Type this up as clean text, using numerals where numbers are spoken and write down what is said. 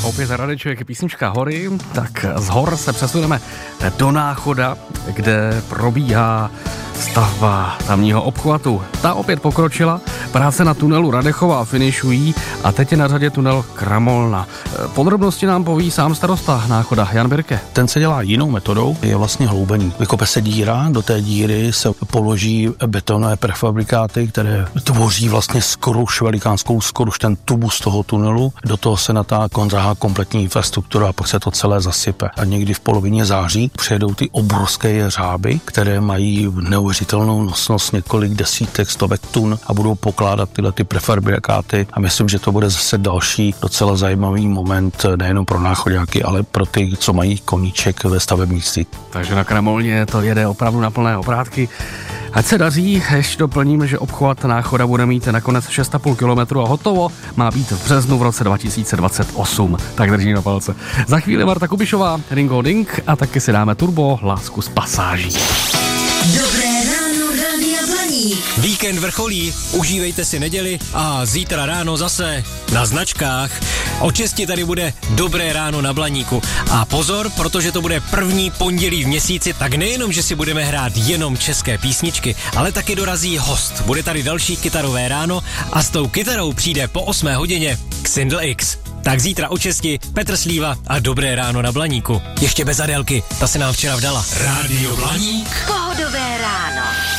Opět Radeček, písnička Hory, tak z hor se přesuneme do Náchoda, kde probíhá stavba tamního obchvatu. Ta opět pokročila, práce na tunelu Radechova finišují a teď je na řadě tunel Kramolna. Podrobnosti nám poví sám starosta Náchoda Jan Birke. Ten se dělá jinou metodou, je vlastně hloubený. Vykope se díra, do té díry se položí betonové prefabrikáty, které tvoří vlastně skoruš, velikánskou skoruš, ten tubus toho tunelu. Do toho se natáhá kompletní infrastruktura a pak se to celé zasype. A někdy v polovině září přijedou ty obrovské jeřáby, které mají neuvěřitelnou nosnost několik desítek, stovek tun a budou pokládat tyhle ty prefabrikáty. A myslím, že to bude zase další docela zajímavý moment nejenom pro náchoďáky, ale pro ty, co mají koníček ve stavebnictví. Takže na Kramolně to jede opravdu na plné obrátky. Ať se daří, ještě doplním, že obchvat Náchoda bude mít nakonec 6,5 kilometru a hotovo má být v březnu v roce 2028. Tak držím na palce. Za chvíli Marta Kubišová, Ringo Ding a taky si dáme turbo lásku z pasáží. Dobré ráno, Rádia Blaník. Víkend vrcholí, užívejte si neděli a zítra ráno zase na značkách. Od 6 tady bude Dobré ráno na Blaníku. A pozor, protože to bude první pondělí v měsíci, tak nejenom, že si budeme hrát jenom české písničky, ale taky dorazí host. Bude tady další kytarové ráno a s tou kytarou přijde po 8 hodině Xindl X. Tak zítra o 6 Petr Slíva a Dobré ráno na Blaníku. Ještě bez Adélky, ta se nám včera vdala. Rádio Blaník. Pohodové ráno.